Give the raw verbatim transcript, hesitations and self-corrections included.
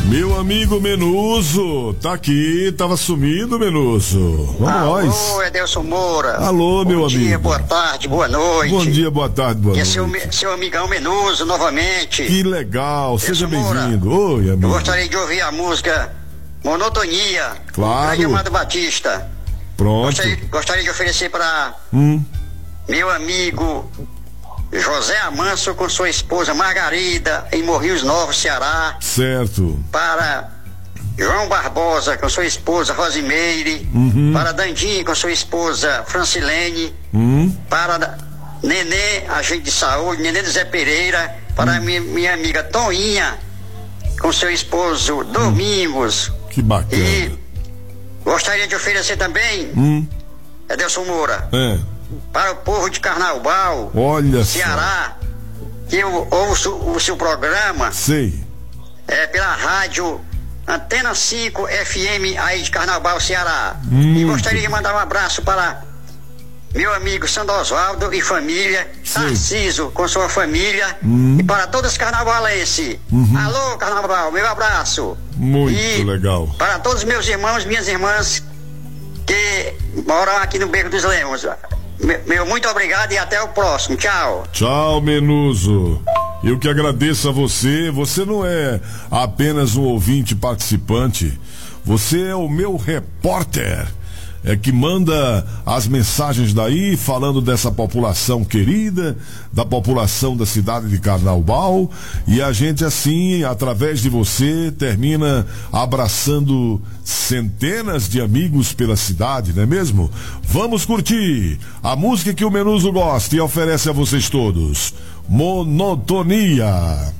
Meu amigo Menuso, tá aqui, tava sumido, Menuso. Vamos Alô, nós. Alô, Edelson Moura. Alô, meu amigo. Bom dia, boa tarde, boa noite. Bom dia, boa tarde, boa e noite. é seu, seu amigão Menuso, novamente. Que legal, seja bem-vindo. Oi, amigo. Eu gostaria de ouvir a música Monotonia. Claro. Grande Amado Batista. Pronto. Gostaria, gostaria de oferecer para hum. meu amigo José Amanso com sua esposa Margarida, em Morrinhos Novos, Ceará. Certo. Para João Barbosa com sua esposa Rosimeire. Uhum. Para Dandinho com sua esposa Francilene. Uhum. Para Nenê, agente de saúde, Nenê de Zé Pereira. Para uhum. minha, minha amiga Toinha com seu esposo Domingos. Que bacana. E gostaria de oferecer também, hum. Edelson Moura, é. para o povo de Carnaubal, olha Ceará, só. Que eu ouço o seu programa. Sei. É, pela rádio Antena cinco F M aí de Carnaubal, Ceará. Muito. E gostaria de mandar um abraço para meu amigo Sandro Osvaldo e família, Tarciso com sua família, hum. e para todos os carnavalenses. Uhum. Alô, Carnaval, meu abraço. Muito e legal. Para todos os meus irmãos, minhas irmãs que moram aqui no Beco dos Leões. Meu muito obrigado e até o próximo. Tchau. Tchau, Menuso. Eu que agradeço a você. Você não é apenas um ouvinte participante. Você é o meu repórter. É que manda as mensagens daí, falando dessa população querida, da população da cidade de Carnaubal, e a gente assim, através de você, termina abraçando centenas de amigos pela cidade, não é mesmo? Vamos curtir a música que o Menuso gosta e oferece a vocês todos. Monotonia.